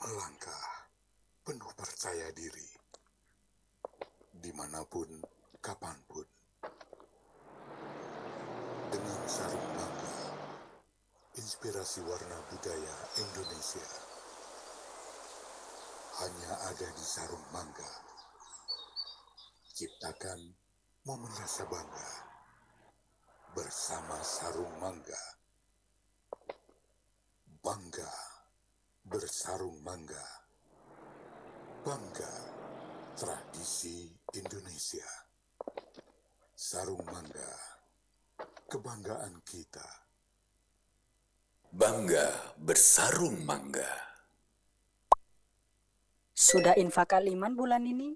melangkah penuh percaya diri, dimanapun, kapanpun, dengan sarung mangga, inspirasi warna budaya Indonesia, hanya ada di sarung mangga. Ciptakan momen rasa bangga bersama sarung mangga. Bangga bersarung mangga. Bangga tradisi Indonesia. Sarung mangga, kebanggaan kita. Bangga bersarung mangga. Sudah infak kaliman bulan ini?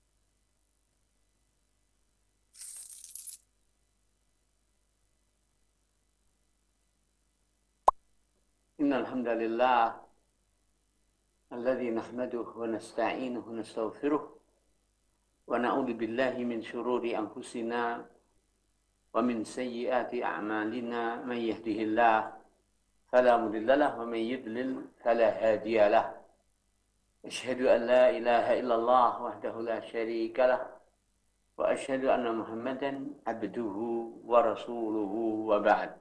Innal hamdalillah alladzi nahmaduhu wa nasta'inuhu wa nastaghfiruh wa na'udzu billahi min shururi anfusina wa min sayyiati a'malina may yahdihillah fala mudilla lahu wa may yudlil fala hadiya lahu. Asyhadu an la ilaha illallah wahdahu la syarika lah wa asyhadu anna Muhammadan abduhu wa rasuluhu wa ba'd.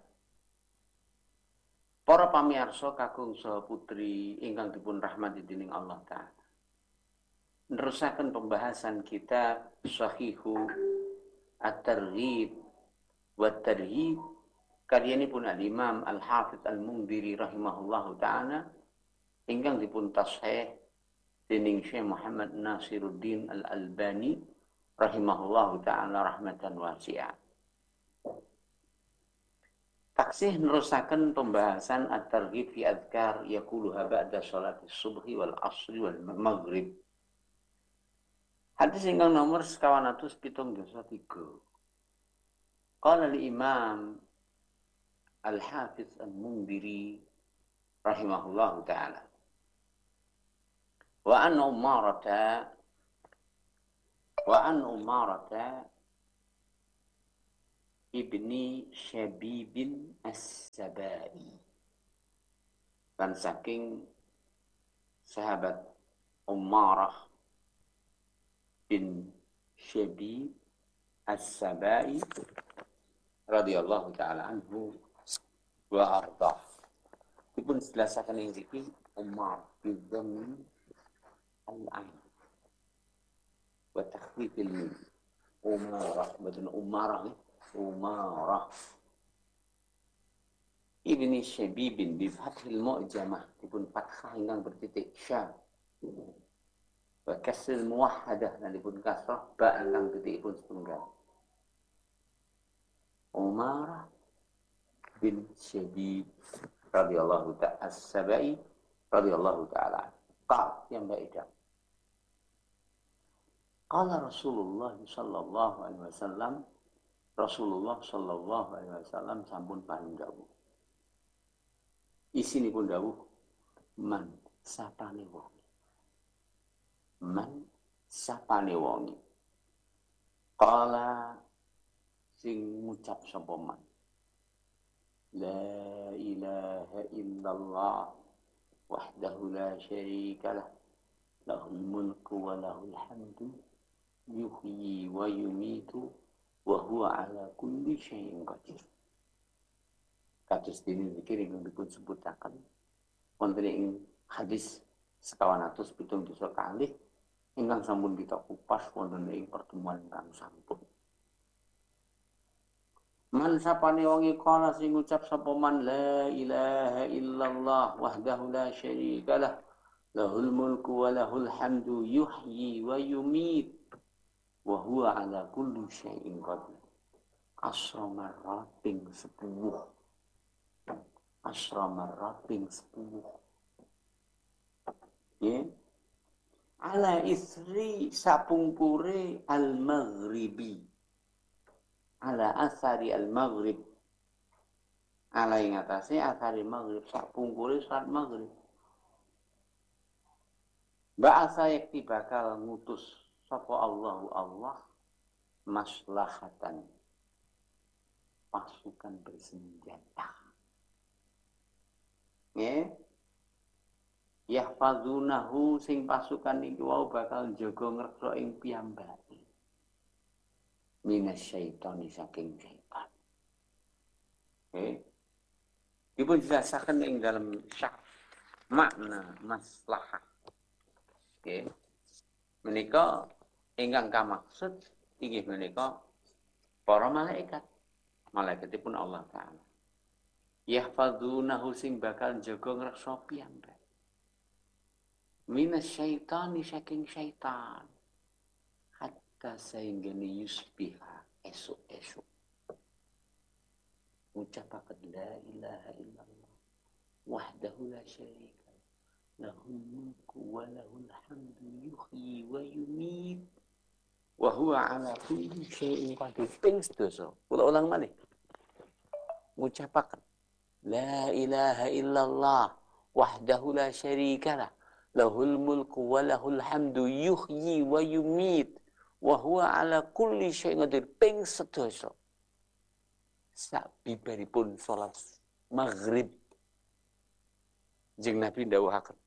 Para pamirsa kakung saha putri ingkang dipun rahmati dening Allah Ta'ala. Nerusaken pembahasan kitab Shahihu At-Targhib wa Tarhib karyanipun Al-Imam Al-Hafidz Al-Mundhiri rahimahullahu ta'ala ingkang dipun tashih dening Syekh Muhammad Nasiruddin Al-Albani rahimahullahu ta'ala rahmatan wasi'ah. Taksih nerusaken pembahasan at-targhib fi adhkar yaquluha ba'da sholati subhi wal asri wal maghrib. Hadis ingkang nomor 173. Qala al-Imam Al-Hafidz Al-Mundhiri rahimahullahu ta'ala. Wa an Umarata Ibni Syabibin As-Sabai, dan saking sahabat Umarah bin Syabib As-Sabai radhiyallahu ta'ala anhu wa ardah. Dipun jelasaken ing iki Umar bin al-ain wa takhfifil mim. Umarah betul Umarah Umarah Ibni Syabibin bi fathil mu'jamah dipun fathah ingkang bertitik sya wa kasril muwahhadah lan dipun kasrah ba ingkang titikipun setunggal. Umarah bin Syabib radhiyallahu ta'ala as-Sabai radhiyallahu ta'ala qal yang baidah. Qala Rasulullah sallallahu alaihi wasallam, Rasulullah sallallahu alaihi wasallam sampun paring dawuh. Isinipun dawuh, man sapane wonge. Man sapane wonge. Qala sing ngucap sapa man. La ilaha illallah wahdahu la syarika lah. Lahul mulku wa lahul hamdu yuhyi wa yumitu wa huwa ala kulli syai'in qadir. Kados dene zikir ingkang dipun sebutaken wonten ing hadis 170 kalih ingkang sampun kita kupas wonten ing pertemuan ingkang sampun. Man sapane wong kala sing ngucap sapa man la ilaha illallah wahdahu la syarikalah lahul mulku wa lahul hamdu yuhyi wa yumit wa huwa ala kulli syai'in qadir. Asra marrating 10. Asra marrating 10. Ya. Ala isri sapungkure al-maghribi. Ala asari al-maghrib. Ala ing atase asari maghrib sapungkure salat maghrib. Ba'asa yakti bakal ngutus sapa Allahu Allah maslahatan pasukan bersenjata. Ya. yahfazunahu sing pasukan iki wau bakal jaga ngreksa ing piyambake minasyaitani saking syaitan. Dipun jelasaken ing dalam syarh makna maslahah. Menika ingkang kamaksud inggih menika para malaikat. Malaikatipun Allah Ta'ala. Yahfazunahu sing bakal jaga ngreksa piyambak. Minasyaitani saking syaitan. Hatta sehingga yusbiha esok-esok. Ucapakan la ilaha illallah. Wahdahu la syarika. Lahul mulku wa lahul hamdu yuhyi wa yumit. Wa huwa ala kulli syai'in qadir. Ping sedoso. Kula ulang malih. Ucapakan la ilaha illallah wahdahu la syarikalah lahul mulku wa lahul hamdu yuhyi wa yumit wa huwa ala kulli syai'in qadir ping sedoso sabibaripun salat maghrib jeung Nabi dawuhaken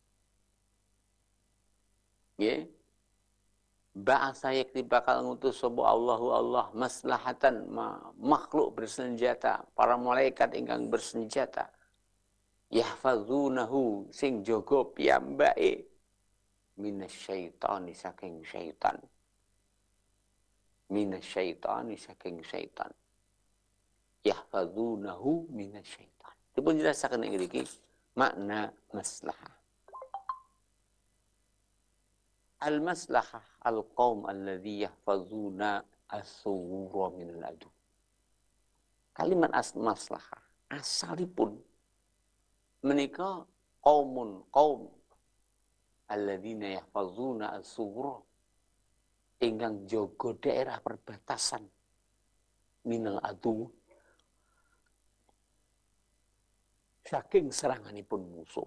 nggih ba'asa yakti bakal ngutus sapa Allahu Allah maslahatan makhluk bersenjata para malaikat ingkang bersenjata yahfazunahu sing jaga piyambake minasyaitani saking syaitan yahfazunahu minasyaitan dipun jelasaken ing mriki makna maslahah. Al-maslahah al-qaum alladhi yahfazuna as-sughura min al-adu. Kalimat maslahah asalipun menika qaum alladzina yahfazuna as-sughura ingkang jaga daerah perbatasan minal adu saking seranganipun musuh.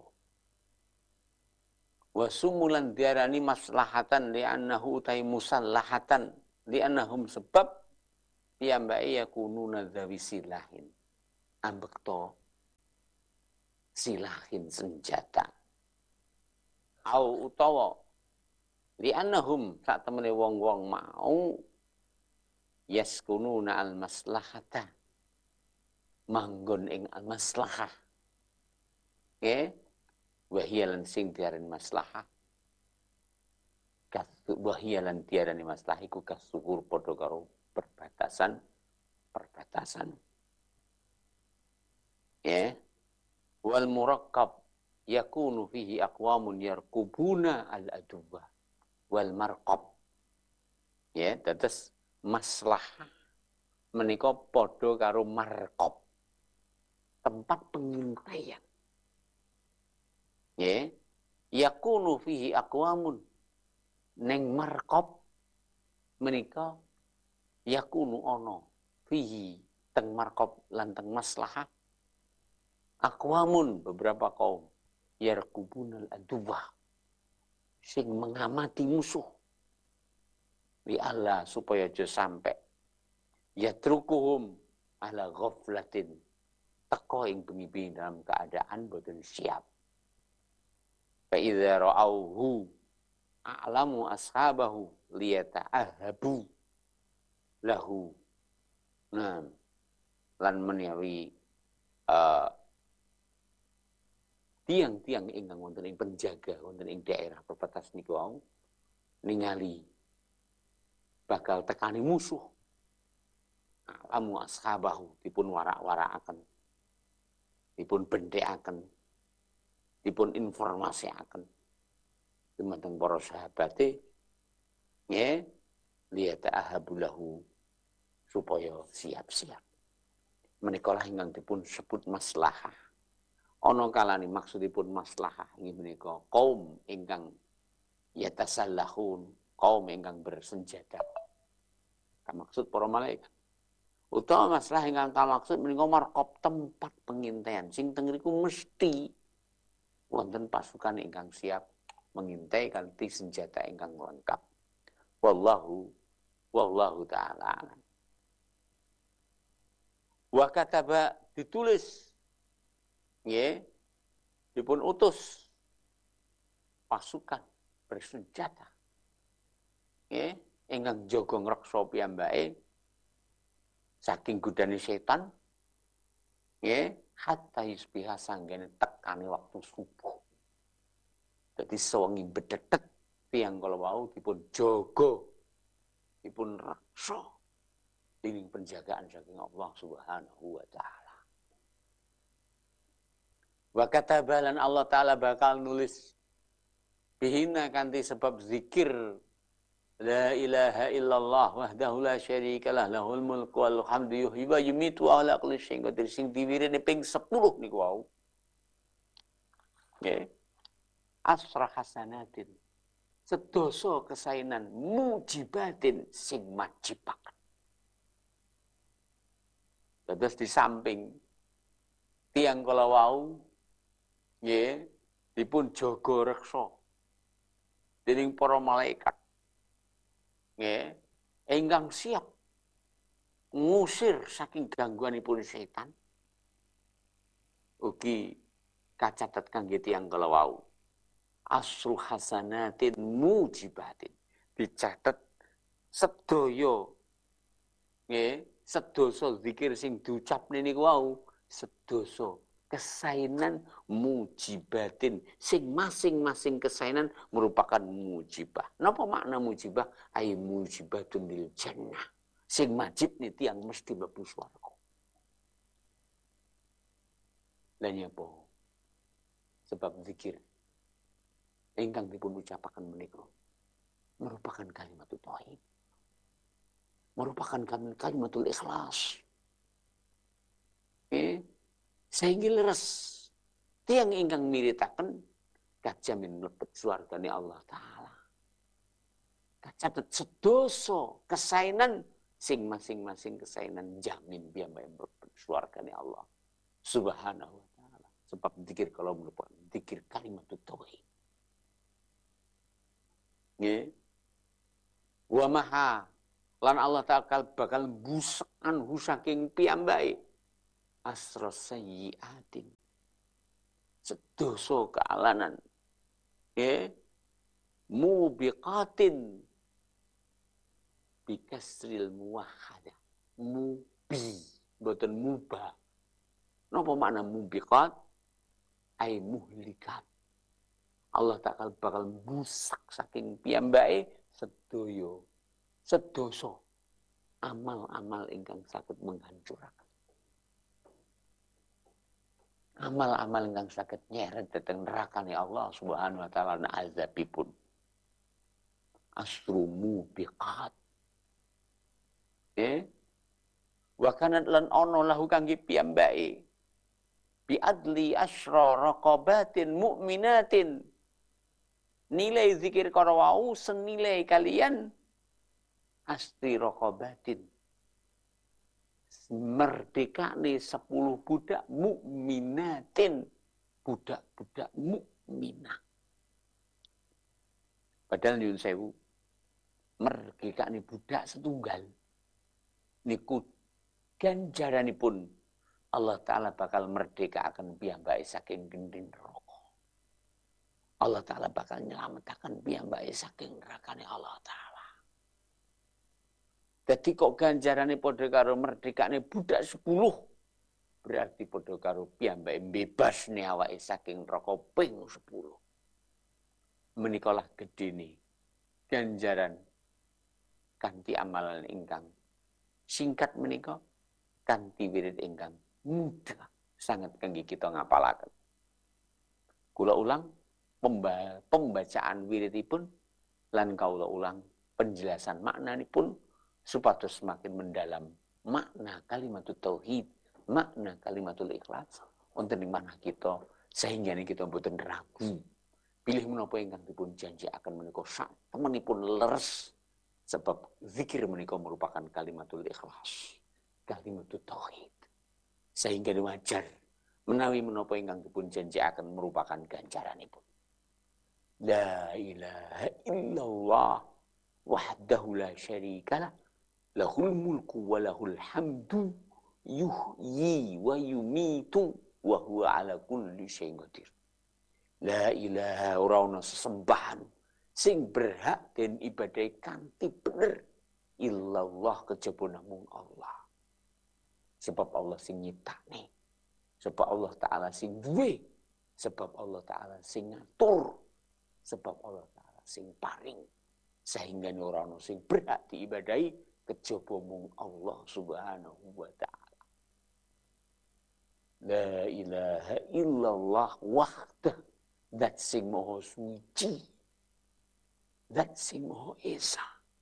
Wasumulan diarani maslahatan li'annahu utai musallahatan li'annahum sebab piyambake yakununa dzawi silahin ambekto silahin senjata au utawa li'annahum sak temene wong-wong mau yaskununa al maslahata manggon ing al maslahah wahiyalan sing diarani maslahah wahiyalan diarani maslahah iku kasuhur padha karo perbatasan wal murakkab yakunu fihi aqwamun yarkubuna al aduwa wal marqab dados maslahah menika padha karo marqab tempat pengintaian yakunu fihi aqwamun neng marqab menika yakunu ana fihi teng marqab lan teng maslahah aqwamun beberapa kaum yarkubunal aduwah sing mengamati musuh li Allah supaya aja sampai yatrukuhum ala ghaflatin teko ing bengi dalam keadaan boten siap. Fa idza ra'awhu a'lamu ashabahu liyata'ahabu lahu. Nah, lan menawi tiang-tiang ingkang wonten ing penjaga wonten ing daerah perbatasan niku wau ningali bakal tekani musuh. A'lamu ashabahu dipun warak-warakaken. Dipun bendhekaken. Dipun informasiaken dumateng para sahabate liyata ahabulahu supaya siap-siap menika lah ingkang dipun sebut maslahah ana kalane maksudipun maslahah inggih menika kaum ingkang yatasallahun kaum ingkang bersenjata kamaksud para malaikat utawa masalah ingkang kamaksud menika marqab tempat pengintaian sing teng mriku mesti wonten pasukan ingkang siap mengintai kanthi senjata ingkang lengkap. Wallahu ta'ala. Wa kataba ditulis dipun utus pasukan bersenjata nggih ingkang jaga ngreksa piyambake saking godane setan nggih hatta yusbiha sanggene tekane waktu subuh. Dadi sewengi bedetet tiyang kala wau dipun jaga dipun reksa dening penjagaan saking Allah Subhanahu wa taala. Wa katabalan Allah taala bakal nulis bihina kanthi sebab zikir la ilaha illallah wahdahu la syarikalah lahul mulku wal hamdu yuhyi wa yumiitu wa ala kulli syai'in qadir sing diwirene ping 10 niku wau. Nggih. Asra hasanatin. Sedoso kesainan mujibatin sing majibaken. Terus di samping tiang kala wau nggih dipun jaga reksa dening para malaikat nggih ingkang siap ngusir saking gangguanipun setan ugi kacatet kangge tiyang kala wau asru hasanatin mujibatin dicatet sedaya nggih sedasa zikir sing diucapne niku wau sedasa kesainan mujibatin sing masing-masing kesainan merupakan mujibah. Napa makna mujibah? Ai mujibatun lil jannah. Sing majib nih tiang mesti mlebu swarga. Lah nyapa? Sebab zikir ingkang dipun ucapaken menika merupakan kalimat tauhid. Merupakan kalimatul ikhlas. Sehingga leres tiang ingkang miritaken kajamin mlebet swargane Allah taala. Kacatet sedoso kesainan sing masing-masing kesainan jamin piyambake mlebet swargane Allah Subhanahu wa taala. Sebab zikir kalau merupakan zikir kalimat tauhid. Nggih. Wa maha lan Allah taala bakal busakan saking piyambake asros sayyiatin sedoso kealanan mubiqatin bikasril muwahhadah mubi boten mubah. Napa makna mubiqat? Ai muhlikat. Allah Ta'ala bakal busak saking piyambake sedoso amal-amal ingkang saged menghancuraken. Amal-amal ingkang saged nyeret dhateng nerakane Allah Subhanahu wa taala na azabipun. Asrumu biqat. Wa kanat lan ana lahu kangge piyambake bi adli asyra raqabatin mu'minatin. Nilai zikir karo wau senilai kalian asti raqabatin. Merdeka nih 10 budak mukminatin, budak-budak mukminah. Padahal nyuwun sewu, merdeka nih budak setunggal. Niku ganjaranipun Allah Ta'ala bakal merdeka akan piyambake saking gending neraka. Allah Ta'ala bakal nyelametaken piyambake saking nerakane Allah Ta'ala. Jadi kok ganjarane padha karo merdekane budak 10 berarti padha karo piyambake bebasne awake saking neraka ping 10. Menikalah gedene ganjaran kanthi amalan ingkang singkat menika kanthi wirid ingkang mudah sangat kangge kita ngapalaken. Kula ulang pembacaan wiridipun lan kawula ulang penjelasan maknanipun supados semakin mendalam makna kalimatut tauhid, makna kalimatul ikhlas wonten ing manah kita sehingga kita mboten ragu pilih menapa ingkang dipun janjiaken menika sak temenipun leres sebab zikir menika merupakan kalimatul ikhlas, kalimatut tauhid. Sehingga wajar menawi menapa ingkang dipun janjiaken merupakan ganjaranipun. La ilaha illallah wahdahu la syarikalah lahul mulku wa lahul hamdu yuhyi wa yumitu wa huwa ala kulli syai'in qadir. La ilaha ora ana sesembahan sing berhak den ibadahi kanthi bener illallah kejaba namung Allah. Sebab Allah sing nyiptakne. Sebab Allah Ta'ala sing duwe. Sebab Allah Ta'ala sing ngatur. Sebab Allah Ta'ala sing paring. Sehingga ora ana sing berhak diibadahi kejaba mung Allah Subhanahu wa Ta'ala. La ilaha illallah wahdah. That sing maha suci. That sing maha esa.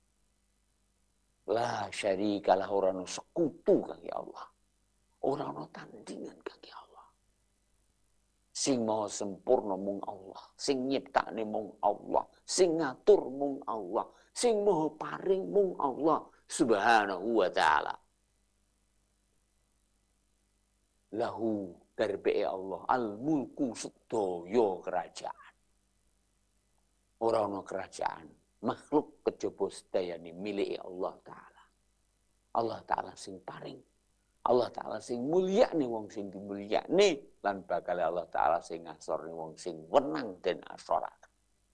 La syarikalah ora ana sekutu kangge Allah. Ora ana tandingan kangge Allah. Sing maha sempurna mung Allah, sing nyiptakne mung Allah, sing ngatur mung Allah, sing maha paring mung Allah Subhanahu wa Ta'ala. Lahu darbe Allah al-mulku sedaya kerajaan. Ora ana kerajaan makhluk kejaba sedayane miliki Allah Ta'ala. Allah Ta'ala sing paring. Allah Ta'ala sing mulyane wong sing dimulyakne lan bakal Allah Ta'ala sing ngasorne wong sing wenang den asoraken.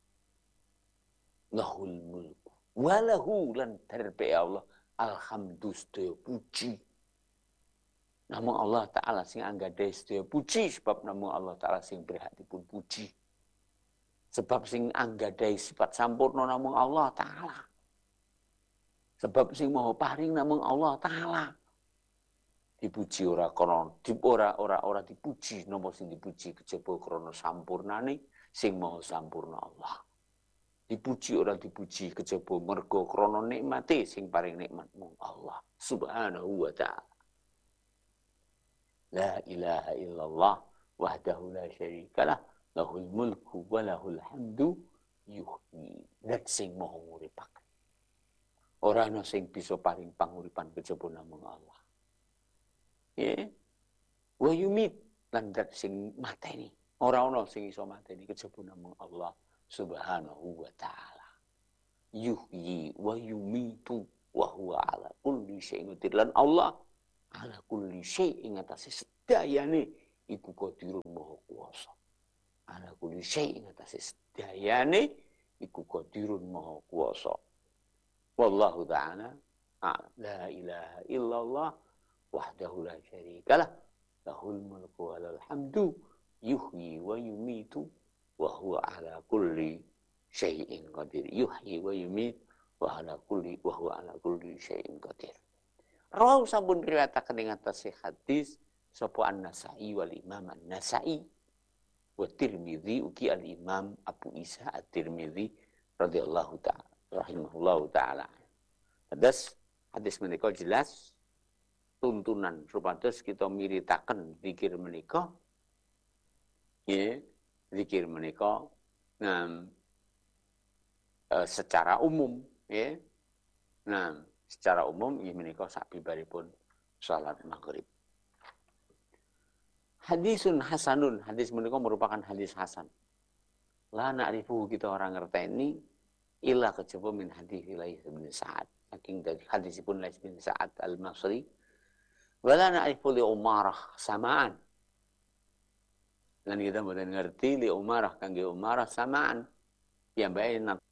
Lahul mulku walahu lan darbe Allah alhamdu sedaya puji. Namun Allah Ta'ala sing anggadhahi sedaya puji sebab namun Allah Ta'ala sing berhak dipun puji. Sebab sing anggadhahi sifat sampurna namun Allah Ta'ala. Sebab sing maha paring namun Allah Ta'ala. Dipuji ora kono, ora dipuji, napa sing dipuji kejaba krana sampurnane sing maha sampurna Allah. Dipuji ora dipuji kejaba merga krana nikmate sing paring nikmat mung Allah Subhanahu wa Ta'ala. La ilaha illallah wahdahu la syarikalah lahul mulku wa lahul hamdu yuhyi. Dat sing maha nguripaken. Ora ana sing bisa paring panguripan kejaba namung Allah. Ya. Wa yumit lan dat sing mateni. Ora ana sing iso mateni kejaba namung Allah Subhanahu wa Ta'ala. Yuhyi wa yumitu wa huwa ala kulli syai'in qadir. Lan Allah ala kulli syai'in atase sedayane iku qadirun maha kuwasa. Ala kulli syai'in atase sedayane iku qadirun maha kuwasa. Wallahu ta'ala a'lam. La ilaha illallah wahdahu la syarikalah lahul mulku wa lahul hamdu yuhyi wa yumitu wa huwa ala kulli syai'in qadir. Yuhyi wa yumitu wa huwa ala kulli syai'in qadir. Rawahu sampun riwayataken ing atase hadis sapa An-Nasa'i wal Imam An-Nasa'i wa Tirmidzi ugi al-Imam Abu Isa At-Tirmidzi radhiyallahu ta'ala rahimahullahu ta'ala. Hadis menika jelas tuntunan supados kita miritaken zikir menika ya zikir menika secara umum ya. Nah, secara umum inggih menika sabibaripun salat maghrib. Hadisun hasanun, hadis menika merupakan hadis hasan. La na'rifu, kita orang ngerteni illa kejaba min hadis Laits bin Sa'ad. Saking dari hadisipun Laits bin Sa'ad al-Masri. Wala na'rifu li Umarah samaan. Lan kita mboten ngerti li Umarah kangge Umarah samaan. Piyambake